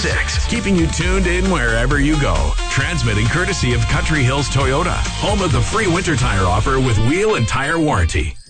6, keeping you tuned in wherever you go. Transmitting courtesy of Country Hills Toyota, home of the free winter tire offer with wheel and tire warranty.